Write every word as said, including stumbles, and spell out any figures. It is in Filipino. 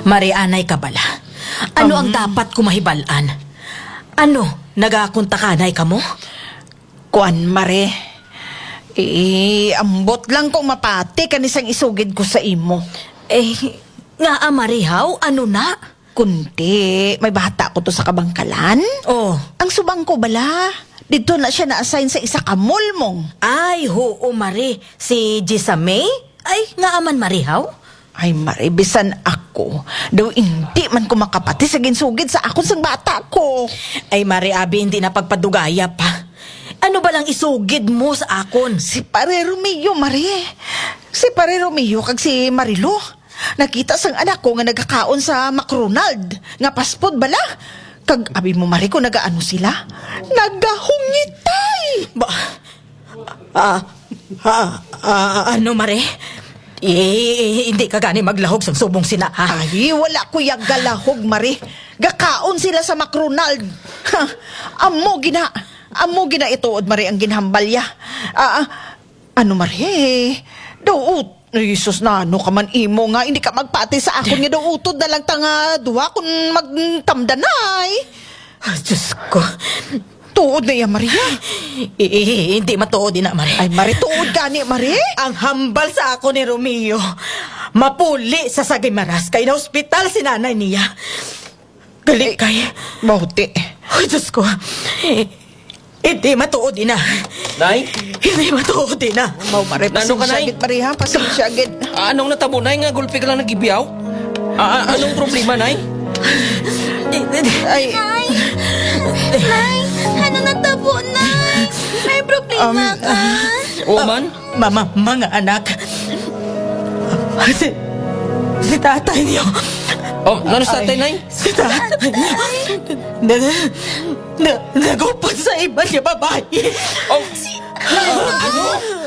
Marianay ka bala. Ano Um, ang dapat ko mahibalaan? Ano, nagakuntakanay ka mo? Kuan, Mare. Eh, ambot lang kong mapati kanisang isugid ko sa imo. Eh, nga amarihaw, ano na? Kundi, may bata ko to sa kabangkalan. Oh, Ang subang ko bala, dito na siya na-assign sa isa ka mall mong. ay, hoo, Mari. Si Gisa May? Ay, nga aman marihaw? Ay, Mare, bisan ako. Daw hindi man ko makapati sa ginsugid sa akon sang bata ko. Ay, Mari Abi, hindi na pagpadugaya pa. Ano ba lang isugid mo sa akon? Si Pare Romeo, Mare. Si Pare Romeo kag si Marilo. Nakita sang anak ko nga nagkakaon sa McRonald. Nga paspod bala. Kag abi mo, Mare, ko nagaano sila? Nagahungitay! Ba? Ah, ah, ah, ano, Mare? Eh, hindi ka gani maglahog sa subong sina, ha? Ay, wala ko yung galahog, Mare. Gakaon sila sa McRonald. Ha, amo gina. Amo gina ituod, Mare, ang ginhambalya. Ah, ah, ano, Mare? Doot. Jesus na, ano ka man imo nga, hindi ka magpati sa akon nga dootod na lang tanga duwa kung magtamdanay. Ah, Diyos ko. Tuod na yan, Maria. Eh, eh, hindi matuod din na, Mare. Ay, Mare, tuod gani, Mare. Ang hambal sa ako ni Romeo. Mapuli sa Sagimaras kay na ospital si nanay niya. Galit kay. Bauti. Ay, Diyos ko. Hindi matuod din na. Nay? Hindi matuod din na. Mau, Mare, Nano ka, pasensya Nay? agad, Maria. Pasensya agad. Ah, anong natabo, Nay? Nga gulpi ka lang nagibiyaw? Ah, ah, anong problema, Nay? Ay, Nay! Nay! Ano natabo, Nay? May problema Um, ka? Oo man? Mama, mga anak. Si, si tatay niyo. Oh, ano sa tatay, Nay? Si tatay niyo. Na, na, nagupot sa iba niya babae. Oh, ano?